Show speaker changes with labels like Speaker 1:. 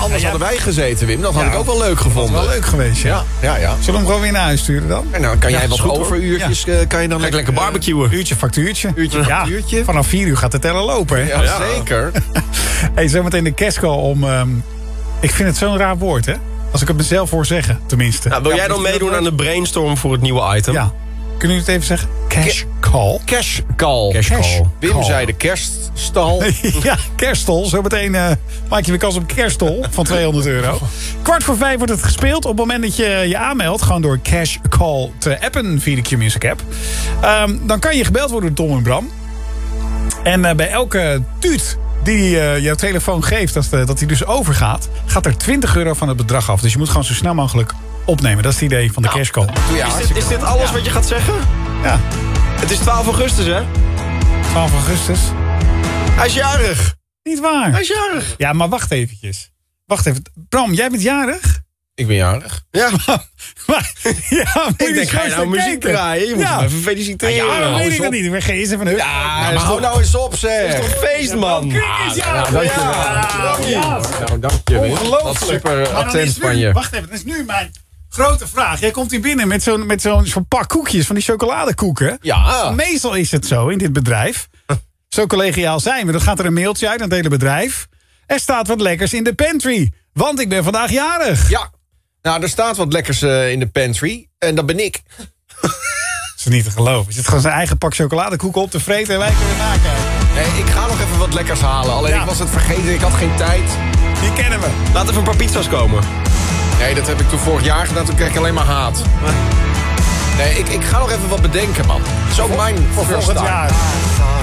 Speaker 1: anders hadden wij gezeten, Wim. Dat had ik ook wel leuk gevonden.
Speaker 2: Dat was wel leuk geweest, ja.
Speaker 1: Ja.
Speaker 2: Zullen we hem gewoon weer naar huis sturen dan?
Speaker 1: En nou, kan jij
Speaker 2: Ja,
Speaker 1: wat
Speaker 2: is goed,
Speaker 1: overuurtjes, kan je dan
Speaker 3: Lekker barbecuen.
Speaker 2: Uurtje, factuurtje.
Speaker 1: Uurtje, factuurttje.
Speaker 2: Vanaf 4 uur gaat de teller lopen, hè?
Speaker 1: Ja, zeker.
Speaker 2: Hey, zometeen de kerstcall om... ik vind het zo'n raar woord, hè? Als ik het mezelf hoor zeggen, tenminste.
Speaker 3: Nou, wil jij dan meedoen aan de brainstorm voor het nieuwe item?
Speaker 2: Ja. Kunnen jullie het even zeggen? Cash call.
Speaker 1: Cash call. Wim zei de kerststal.
Speaker 2: Ja, kerststol. Zometeen maak je weer kans op een kerststol van €200. 4:45 wordt het gespeeld. Op het moment dat je je aanmeldt, gewoon door Cash Call te appen via de Q-Music app. Dan kan je gebeld worden door Tom en Bram. En bij elke tuut die jouw telefoon geeft, dat die dus overgaat, gaat er €20 van het bedrag af. Dus je moet gewoon zo snel mogelijk opnemen. Dat is het idee van de Cash Call.
Speaker 3: Is dit alles wat je gaat zeggen?
Speaker 2: Ja,
Speaker 3: Het is 12 augustus, hè?
Speaker 2: 12 augustus.
Speaker 3: Hij is jarig.
Speaker 2: Niet waar.
Speaker 3: Hij is jarig.
Speaker 2: Ja, maar wacht eventjes. Wacht even. Bram, jij bent jarig?
Speaker 1: Ik ben jarig.
Speaker 3: Ja.
Speaker 2: Ik
Speaker 3: denk, ga je nou muziek draaien? Je moet hem even feliciteren.
Speaker 2: Ja, dan weet ik dat niet. Ik ben geen eens even een
Speaker 1: Ja, maar hou nou eens op, zeg.
Speaker 3: Toch feest, man.
Speaker 1: Nou, dank je, Wim.
Speaker 2: Ongelooflijk.
Speaker 1: Dat is super
Speaker 2: Maar dan
Speaker 1: attent
Speaker 2: is nu-
Speaker 1: van je.
Speaker 2: Wacht even, dat is nu mijn grote vraag. Jij komt hier binnen met zo'n pak koekjes, van die chocoladekoeken.
Speaker 1: Ja.
Speaker 2: Meestal is het zo in dit bedrijf. Zo collegiaal zijn we. Dan gaat er een mailtje uit aan het hele bedrijf. Er staat wat lekkers in de pantry. Want ik ben vandaag jarig.
Speaker 1: Ja. Nou, er staat wat lekkers in de pantry. En dat ben ik.
Speaker 2: Dat is niet te geloven. Je zit gewoon zijn eigen pak chocoladekoeken op te vreten en wij kunnen nakijken.
Speaker 1: Nee, ik ga nog even wat lekkers halen. Alleen
Speaker 2: Ja.
Speaker 1: ik was het vergeten. Ik had geen tijd.
Speaker 2: Die kennen we.
Speaker 3: Laat even een paar pizza's komen.
Speaker 1: Nee, dat heb ik toen vorig jaar gedaan. Toen kreeg ik alleen maar haat. Nee, ik ga nog even wat bedenken, man. Dat is ook mijn
Speaker 2: Voor
Speaker 1: first
Speaker 2: volgend
Speaker 1: time.
Speaker 2: jaar.